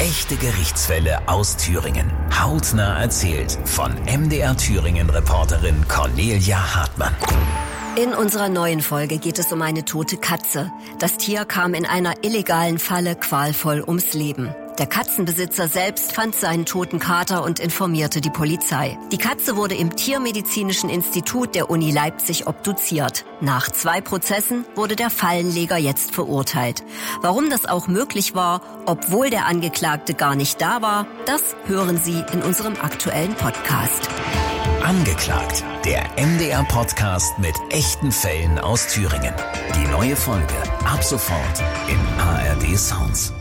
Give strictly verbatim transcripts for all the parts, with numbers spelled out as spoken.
Echte Gerichtsfälle aus Thüringen. Hautnah erzählt von M D R Thüringen-Reporterin Cornelia Hartmann. In unserer neuen Folge geht es um eine tote Katze. Das Tier kam in einer illegalen Falle qualvoll ums Leben. Der Katzenbesitzer selbst fand seinen toten Kater und informierte die Polizei. Die Katze wurde im Tiermedizinischen Institut der Uni Leipzig obduziert. Nach zwei Prozessen wurde der Fallenleger jetzt verurteilt. Warum das auch möglich war, obwohl der Angeklagte gar nicht da war, das hören Sie in unserem aktuellen Podcast. Angeklagt, der M D R-Podcast mit echten Fällen aus Thüringen. Die neue Folge ab sofort in A R D Sounds.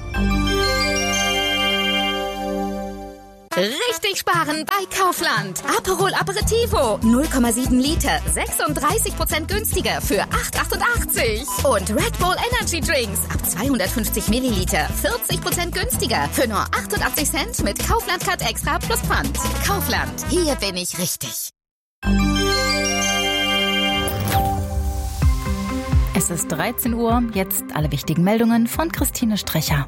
Richtig sparen bei Kaufland. Aperol Aperitivo, null Komma sieben Liter, sechsunddreißig Prozent günstiger für acht Komma achtundachtzig. Und Red Bull Energy Drinks ab zweihundertfünfzig Milliliter, vierzig Prozent günstiger für nur achtundachtzig Cent mit Kaufland Card Extra plus Pfand. Kaufland, hier bin ich richtig. Es ist dreizehn Uhr, jetzt alle wichtigen Meldungen von Christine Strecher.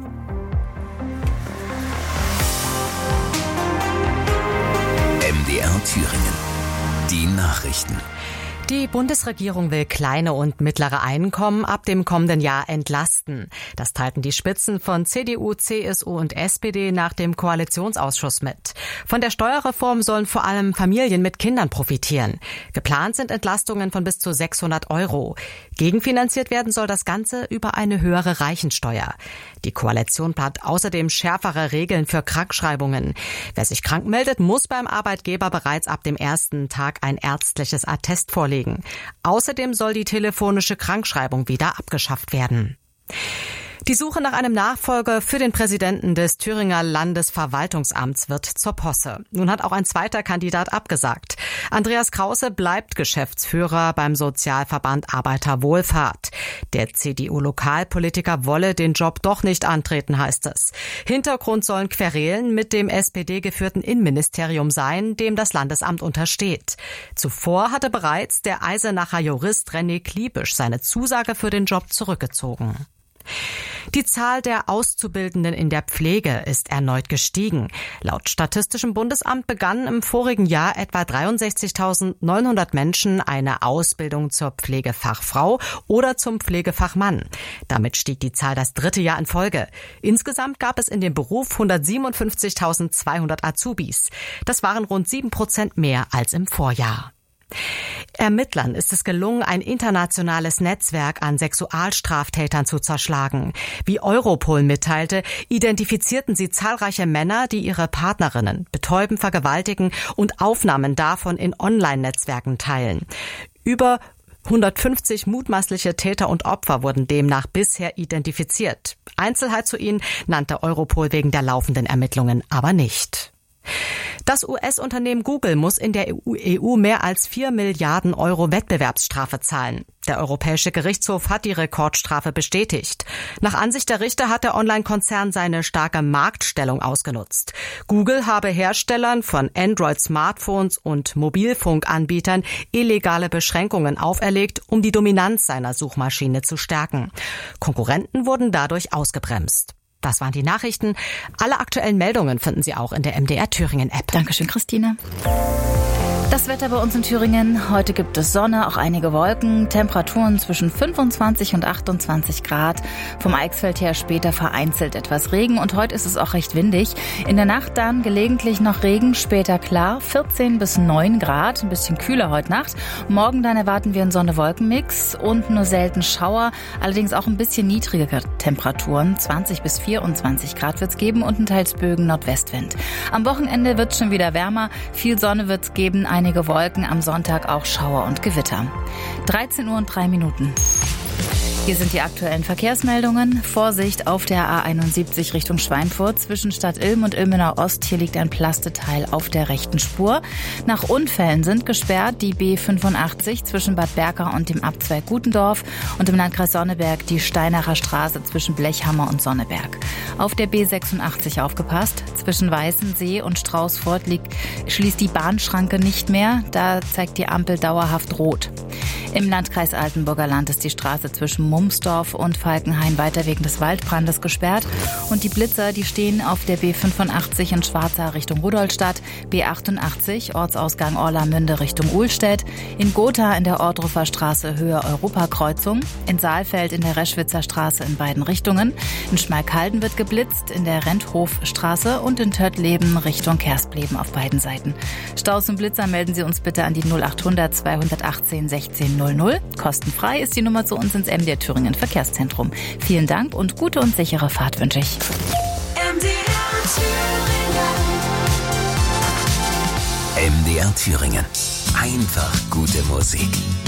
M D R Thüringen. Die Nachrichten. Die Bundesregierung will kleine und mittlere Einkommen ab dem kommenden Jahr entlasten. Das teilten die Spitzen von C D U, C S U und S P D nach dem Koalitionsausschuss mit. Von der Steuerreform sollen vor allem Familien mit Kindern profitieren. Geplant sind Entlastungen von bis zu sechshundert Euro. Gegenfinanziert werden soll das Ganze über eine höhere Reichensteuer. Die Koalition plant außerdem schärfere Regeln für Krankschreibungen. Wer sich krank meldet, muss beim Arbeitgeber bereits ab dem ersten Tag ein ärztliches Attest vorlegen. Außerdem soll die telefonische Krankschreibung wieder abgeschafft werden. Die Suche nach einem Nachfolger für den Präsidenten des Thüringer Landesverwaltungsamts wird zur Posse. Nun hat auch ein zweiter Kandidat abgesagt. Andreas Krause bleibt Geschäftsführer beim Sozialverband Arbeiterwohlfahrt. Der C D U-Lokalpolitiker wolle den Job doch nicht antreten, heißt es. Hintergrund sollen Querelen mit dem S P D-geführten Innenministerium sein, dem das Landesamt untersteht. Zuvor hatte bereits der Eisenacher Jurist René Kliebisch seine Zusage für den Job zurückgezogen. Die Zahl der Auszubildenden in der Pflege ist erneut gestiegen. Laut Statistischem Bundesamt begannen im vorigen Jahr etwa dreiundsechzigtausendneunhundert Menschen eine Ausbildung zur Pflegefachfrau oder zum Pflegefachmann. Damit stieg die Zahl das dritte Jahr in Folge. Insgesamt gab es in dem Beruf hundertsiebenundfünfzigtausendzweihundert Azubis. Das waren rund sieben Prozent mehr als im Vorjahr. Ermittlern ist es gelungen, ein internationales Netzwerk an Sexualstraftätern zu zerschlagen. Wie Europol mitteilte, identifizierten sie zahlreiche Männer, die ihre Partnerinnen betäuben, vergewaltigen und Aufnahmen davon in Online-Netzwerken teilen. Über hundertfünfzig mutmaßliche Täter und Opfer wurden demnach bisher identifiziert. Einzelheit zu ihnen nannte Europol wegen der laufenden Ermittlungen aber nicht. Das U S-Unternehmen Google muss in der E U mehr als vier Milliarden Euro Wettbewerbsstrafe zahlen. Der Europäische Gerichtshof hat die Rekordstrafe bestätigt. Nach Ansicht der Richter hat der Online-Konzern seine starke Marktstellung ausgenutzt. Google habe Herstellern von Android-Smartphones und Mobilfunkanbietern illegale Beschränkungen auferlegt, um die Dominanz seiner Suchmaschine zu stärken. Konkurrenten wurden dadurch ausgebremst. Das waren die Nachrichten. Alle aktuellen Meldungen finden Sie auch in der M D R Thüringen App. Dankeschön, Christine. Das Wetter bei uns in Thüringen. Heute gibt es Sonne, auch einige Wolken, Temperaturen zwischen fünfundzwanzig und achtundzwanzig Grad. Vom Eichsfeld her später vereinzelt etwas Regen und heute ist es auch recht windig. In der Nacht dann gelegentlich noch Regen, später klar, vierzehn bis neun Grad, ein bisschen kühler heute Nacht. Morgen dann erwarten wir einen Sonne-Wolken-Mix und nur selten Schauer, allerdings auch ein bisschen niedrigere Temperaturen. zwanzig bis vierundzwanzig Grad wird es geben und ein teils Bögen Nordwestwind. Am Wochenende wird es schon wieder wärmer, viel Sonne wird es geben, einige Wolken, am Sonntag auch Schauer und Gewitter. dreizehn Uhr und drei Minuten. Hier sind die aktuellen Verkehrsmeldungen. Vorsicht auf der A einundsiebzig Richtung Schweinfurt zwischen Stadt Ilm und Ilmenau Ost. Hier liegt ein Plasteteil auf der rechten Spur. Nach Unfällen sind gesperrt die B fünfundachtzig zwischen Bad Berka und dem Abzweig Gutendorf und im Landkreis Sonneberg die Steinacher Straße zwischen Blechhammer und Sonneberg. Auf der B sechsundachtzig aufgepasst. Zwischen Weißensee und Straußfurt liegt, schließt die Bahnschranke nicht mehr. Da zeigt die Ampel dauerhaft rot. Im Landkreis Altenburger Land ist die Straße zwischen Mumsdorf und Falkenhain weiter wegen des Waldbrandes gesperrt. Und die Blitzer, die stehen auf der B fünfundachtzig in Schwarza Richtung Rudolstadt, B achtundachtzig Ortsausgang Orlamünde Richtung Uhlstedt, in Gotha in der Ordruffer Straße Höhe Europakreuzung, in Saalfeld in der Reschwitzer Straße in beiden Richtungen, in Schmalkalden wird geblitzt, in der Renthofstraße und in Töttleben Richtung Kerspleben auf beiden Seiten. Staus und Blitzer melden Sie uns bitte an die null achthundert zweihundertachtzehn sechzehn null null. Kostenfrei ist die Nummer zu uns ins M D R Thüringen Verkehrszentrum. Vielen Dank und gute und sichere Fahrt wünsche ich. M D R Thüringen. Einfach gute Musik.